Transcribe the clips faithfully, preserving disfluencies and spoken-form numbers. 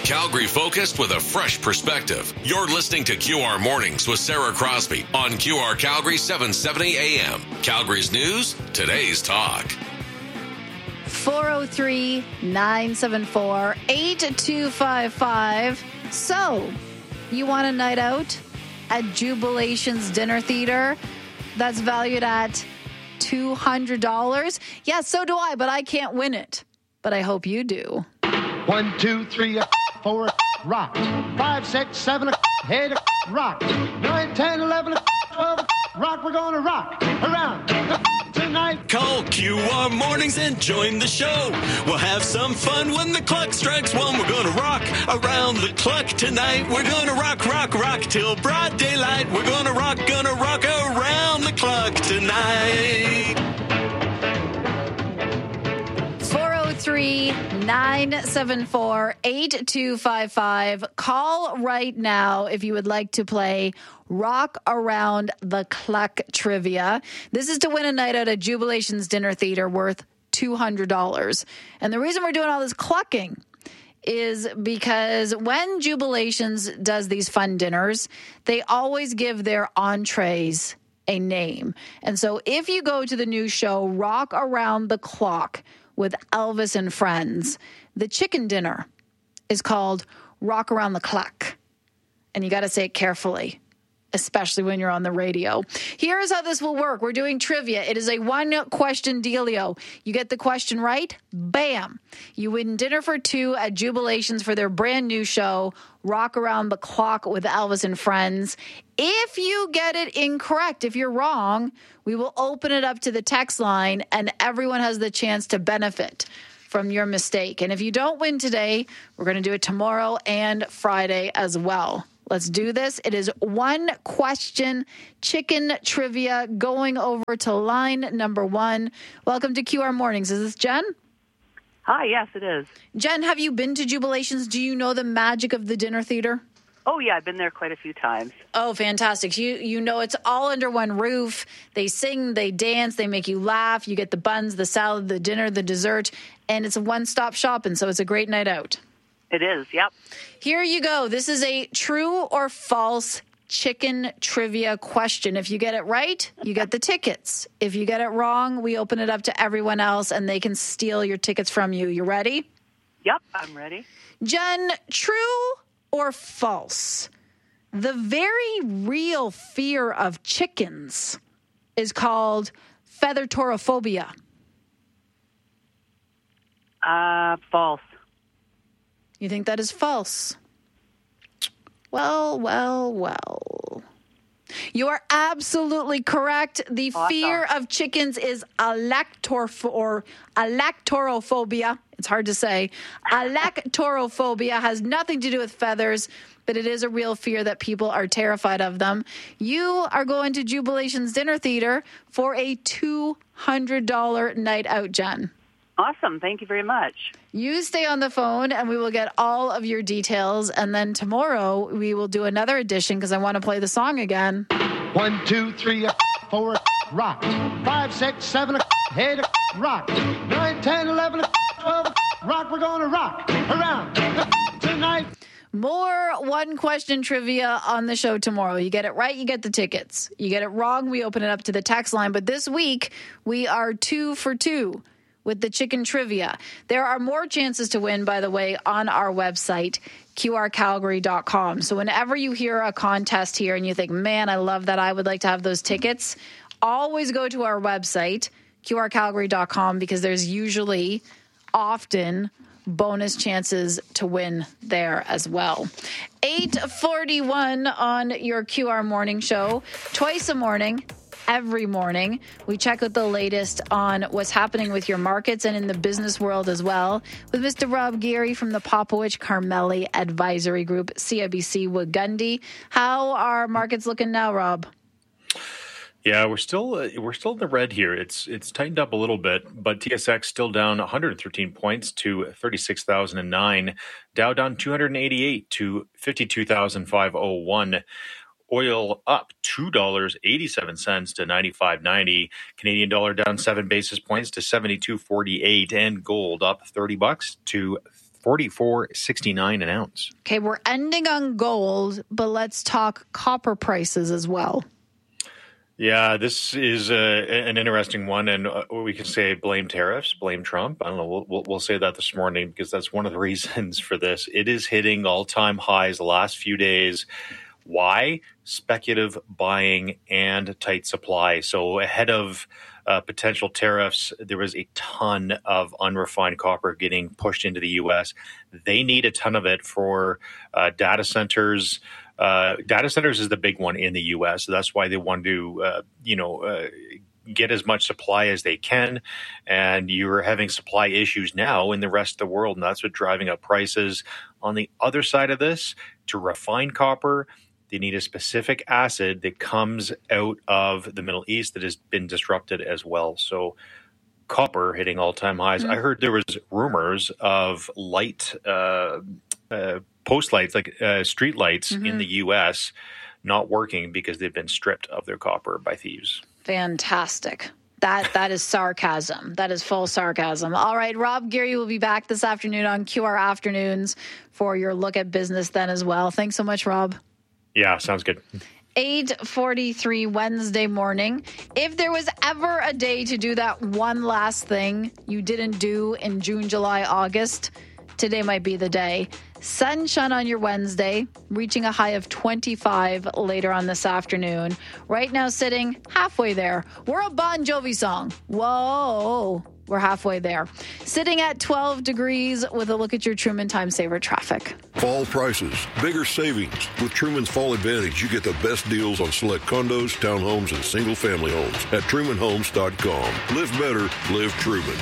Calgary focused with a fresh perspective. You're listening to Q R Mornings with Sarah Crosby on Q R Calgary seven seventy A M. Calgary's news, today's talk. four oh three, nine seven four, eight two five five. So, you want a night out at Jubilations Dinner Theater that's valued at two hundred dollars? Yeah, so do I, but I can't win it. But I hope you do. One, two, three, four, rock. Five, six, seven, eight, rock. Nine, ten, eleven, twelve, rock. We're going to rock around tonight. Call Q R Mornings and join the show. We'll have some fun when the clock strikes one. We're going to rock around the clock tonight. We're going to rock, rock, rock till broad daylight. We're going to rock, gonna rock around the clock tonight. four oh three, nine seven four, eight two five five. Call right now if you would like to play Rock Around the Clock Trivia. This is to win a night out at Jubilations Dinner Theater worth two hundred dollars. And the reason we're doing all this clucking is because when Jubilations does these fun dinners, they always give their entrees a name. And so if you go to the new show, Rock Around the Clock with Elvis and Friends, the chicken dinner is called Rock Around the Clock. And you got to say it carefully, especially when you're on the radio. Here's how this will work. We're doing trivia. It is a one-question dealio. You get the question right, bam. You win dinner for two at Jubilations for their brand new show, Rock Around the Clock with Elvis and Friends. If you get it incorrect, if you're wrong, we will open it up to the text line, and everyone has the chance to benefit from your mistake. And if you don't win today, we're going to do it tomorrow and Friday as well. Let's do this. It is one question chicken trivia going over to line number one. Welcome to Q R Mornings. Is this Jen? Hi, yes, it is. Jen, have you been to Jubilations? Do you know the magic of the dinner theater? Oh, yeah, I've been there quite a few times. Oh, fantastic. You you know it's all under one roof. They sing, they dance, they make you laugh. You get the buns, the salad, the dinner, the dessert, and it's a one-stop shop, and so it's a great night out. It is, yep. Here you go. This is a true or false chicken trivia question. If you get it right, you get the tickets. If you get it wrong, we open it up to everyone else, and they can steal your tickets from you. You ready? Yep, I'm ready. Jen, true or false? The very real fear of chickens is called feathertorophobia. Uh, false. You think that is false? Well, well, well. You are absolutely correct. The Awesome. fear of chickens is alactorph- or alactorophobia. It's hard to say. Alactorophobia has nothing to do with feathers, but it is a real fear that people are terrified of them. You are going to Jubilations Dinner Theater for a two hundred dollars night out, Jen. Awesome. Thank you very much. You stay on the phone and we will get all of your details. And then tomorrow we will do another edition because I want to play the song again. One, two, three, four, rock. Five, six, seven, eight, rock. Nine, ten, eleven, twelve, rock. We're going to rock around tonight. More one question trivia on the show tomorrow. You get it right, you get the tickets. You get it wrong, we open it up to the text line. But this week we are two for two with the chicken trivia. There are more chances to win, by the way, on our website, Q R Calgary dot com. So whenever you hear a contest here and you think, man, I love that, I would like to have those tickets, always go to our website, Q R Calgary dot com, because there's usually, often, bonus chances to win there as well. eight forty-one on your Q R Morning Show. Twice a morning, every morning, we check out the latest on what's happening with your markets and in the business world as well with Mister Rob Geary from the Popowich Carmeli Advisory Group, C I B C Wagundy. How are markets looking now, Rob? Yeah, we're still uh, we're still in the red here. It's it's tightened up a little bit, but T S X still down one hundred thirteen points to thirty-six thousand nine. Dow down two hundred eighty-eight to fifty-two thousand five hundred one. Oil up two dollars and eighty-seven cents to ninety-five ninety. Canadian dollar down seven basis points to seventy-two forty-eight, and gold up thirty bucks to forty-four sixty-nine an ounce. Okay, we're ending on gold, but let's talk copper prices as well. Yeah, this is uh, an interesting one, and uh, we can say blame tariffs, blame Trump. I don't know. We'll, we'll, we'll say that this morning because that's one of the reasons for this. It is hitting all-time highs the last few days. Why? Speculative buying and tight supply. So ahead of uh, potential tariffs, there was a ton of unrefined copper getting pushed into the U S. They need a ton of it for uh, data centers. Uh, data centers is the big one in the U S. So that's why they want to, uh, you know, uh, get as much supply as they can. And you're having supply issues now in the rest of the world, and that's what's driving up prices. On the other side of this, to refine copper, they need a specific acid that comes out of the Middle East that has been disrupted as well. So copper hitting all-time highs. Mm-hmm. I heard there was rumors of light uh, uh, post lights, like uh, street lights mm-hmm. in the U S not working because they've been stripped of their copper by thieves. Fantastic. That that is sarcasm. That is full sarcasm. All right, Rob Geary will be back this afternoon on Q R Afternoons for your look at business then as well. Thanks so much, Rob. Yeah, sounds good. eight forty-three Wednesday morning. If there was ever a day to do that one last thing you didn't do in June, July, August, today might be the day. Sunshine on your Wednesday, reaching a high of twenty-five later on this afternoon. Right now sitting halfway there. We're a Bon Jovi song. Whoa, we're halfway there. Sitting at twelve degrees with a look at your Truman Time Saver traffic. Fall prices, bigger savings. With Truman's Fall Advantage, you get the best deals on select condos, townhomes, and single-family homes at Truman Homes dot com. Live better, live Truman.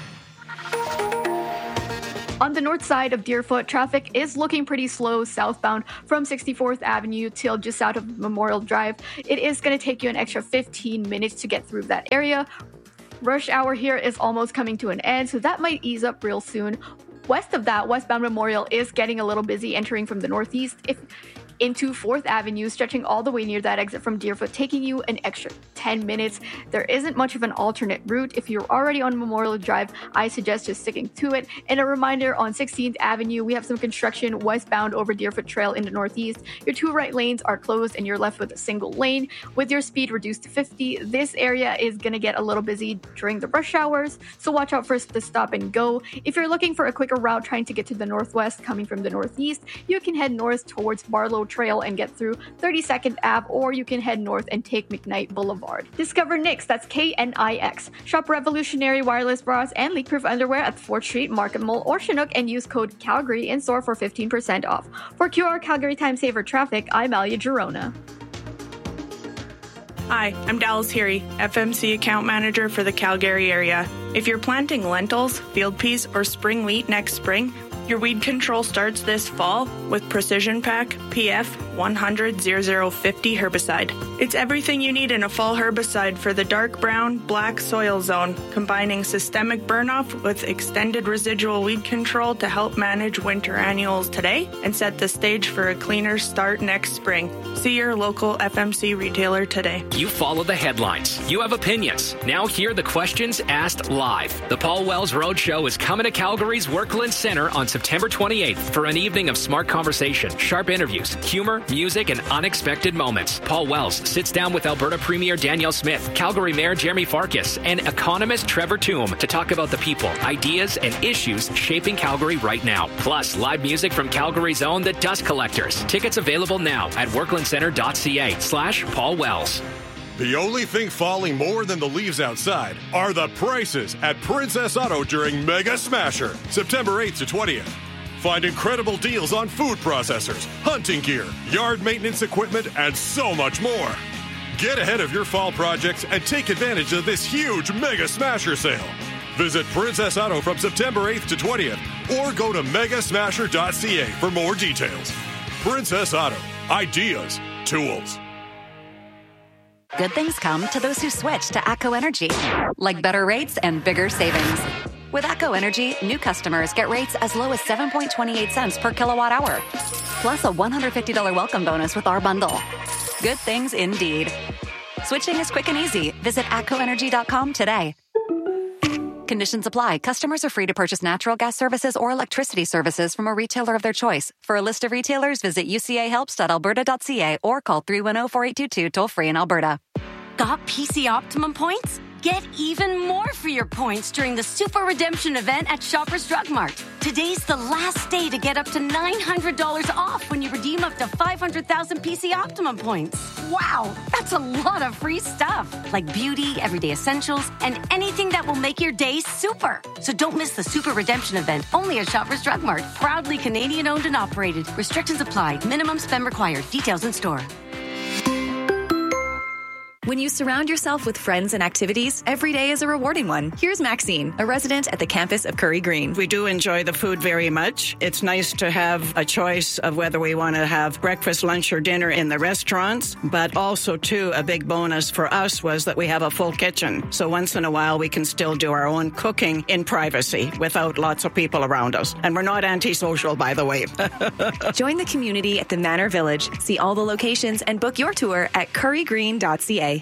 On the north side of Deerfoot, traffic is looking pretty slow southbound from sixty-fourth Avenue till just out of Memorial Drive. It is going to take you an extra fifteen minutes to get through that area. Rush hour here is almost coming to an end, so that might ease up real soon. West of that, westbound Memorial is getting a little busy entering from the northeast. If into fourth Avenue, stretching all the way near that exit from Deerfoot, taking you an extra ten minutes. There isn't much of an alternate route. If you're already on Memorial Drive, I suggest just sticking to it. And a reminder, on sixteenth Avenue, we have some construction westbound over Deerfoot Trail in the northeast. Your two right lanes are closed and you're left with a single lane. With your speed reduced to fifty, this area is going to get a little busy during the rush hours, so watch out for the stop and go. If you're looking for a quicker route trying to get to the northwest coming from the northeast, you can head north towards Barlow Trail and get through thirty-second Avenue, or you can head north and take McKnight Boulevard. Discover Knix, that's K N I X. Shop revolutionary wireless bras and leak-proof underwear at fourth Street, Market Mall, or Chinook and use code Calgary in store for fifteen percent off. For Q R Calgary Time Saver Traffic, I'm Alia Girona. Hi, I'm Dallas Heary, F M C Account Manager for the Calgary area. If you're planting lentils, field peas, or spring wheat next spring, your weed control starts this fall with Precision Pack P F one hundred zero zero fifty herbicide. It's everything you need in a fall herbicide for the dark brown, black soil zone, combining systemic burnoff with extended residual weed control to help manage winter annuals today and set the stage for a cleaner start next spring. See your local F M C retailer today. You follow the headlines. You have opinions. Now hear the questions asked live. The Paul Wells Roadshow is coming to Calgary's Workland Center on September twenty-eighth for an evening of smart conversation, sharp interviews, humor, music, and unexpected moments. Paul Wells sits down with Alberta Premier Danielle Smith, Calgary Mayor Jeremy Farkas, and economist Trevor Toom to talk about the people, ideas, and issues shaping Calgary right now. Plus, live music from Calgary's own The Dust Collectors. Tickets available now at worklandcenter.ca slash Paul Wells. The only thing falling more than the leaves outside are the prices at Princess Auto during Mega Smasher, September eighth to twentieth. Find incredible deals on food processors, hunting gear, yard maintenance equipment, and so much more. Get ahead of your fall projects and take advantage of this huge Mega Smasher sale. Visit Princess Auto from September eighth to twentieth or go to mega smasher dot c a for more details. Princess Auto. Ideas. Tools. Good things come to those who switch to ATCO Energy, like better rates and bigger savings. With ATCO Energy, new customers get rates as low as seven point two eight cents per kilowatt hour, plus a one hundred fifty dollars welcome bonus with our bundle. Good things indeed. Switching is quick and easy. Visit atco energy dot com today. Conditions apply. Customers are free to purchase natural gas services or electricity services from a retailer of their choice. For a list of retailers, visit u c a helps dot alberta dot c a or call three one zero, four eight two two toll free in Alberta. Got P C Optimum points? Get even more for your points during the Super Redemption event at Shoppers Drug Mart. Today's the last day to get up to nine hundred dollars off when you redeem up to five hundred thousand P C Optimum points. Wow, that's a lot of free stuff, like beauty, everyday essentials, and anything that will make your day super. So don't miss the Super Redemption event, only at Shoppers Drug Mart. Proudly Canadian owned and operated. Restrictions apply. Minimum spend required. Details in store. When you surround yourself with friends and activities, every day is a rewarding one. Here's Maxine, a resident at the campus of Curry Green. We do enjoy the food very much. It's nice to have a choice of whether we want to have breakfast, lunch, or dinner in the restaurants, but also, too, a big bonus for us was that we have a full kitchen. So once in a while, we can still do our own cooking in privacy without lots of people around us. And we're not antisocial, by the way. Join the community at the Manor Village. See all the locations and book your tour at curry green dot c a.